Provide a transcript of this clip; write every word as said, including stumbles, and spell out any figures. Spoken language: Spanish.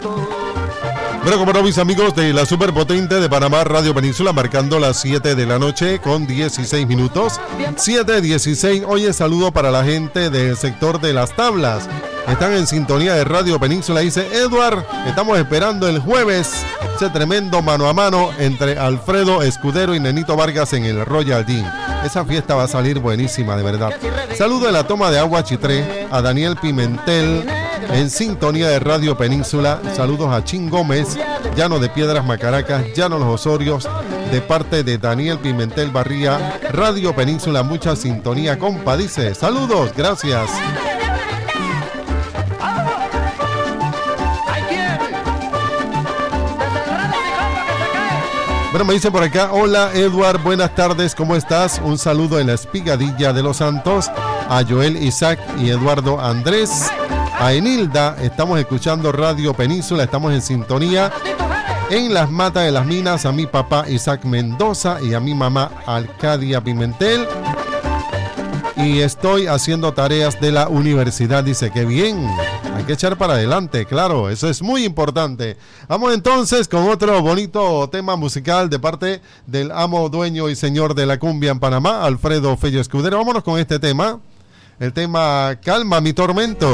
Bueno, como no, mis amigos de la superpotente de Panamá, Radio Península, marcando las siete de la noche con dieciséis minutos. siete dieciséis. Oye, saludo para la gente del sector de Las Tablas. Están en sintonía de Radio Península. Dice Edward, estamos esperando el jueves ese tremendo mano a mano entre Alfredo Escudero y Nenito Vargas en el Royal Dean. Esa fiesta va a salir buenísima, de verdad. Saludo de la toma de agua Chitré a Daniel Pimentel en sintonía de Radio Península. Saludos a Chin Gómez, Llano de Piedras Macaracas, Llano Los Osorios, de parte de Daniel Pimentel Barría. Radio Península, mucha sintonía, compa, dice. Saludos, gracias. Bueno, me dice por acá, hola Edward, buenas tardes, ¿cómo estás? Un saludo en la Espigadilla de los Santos, a Joel Isaac y Eduardo Andrés, a Enilda, estamos escuchando Radio Península, estamos en sintonía, en Las Matas de las Minas, a mi papá Isaac Mendoza y a mi mamá Alcadia Pimentel, y estoy haciendo tareas de la universidad, dice, qué bien. Hay que echar para adelante, claro, eso es muy importante. Vamos entonces con otro bonito tema musical de parte del amo, dueño y señor de la cumbia en Panamá, Alfredo Fello Escudero. Vámonos con este tema, el tema Calma mi tormento.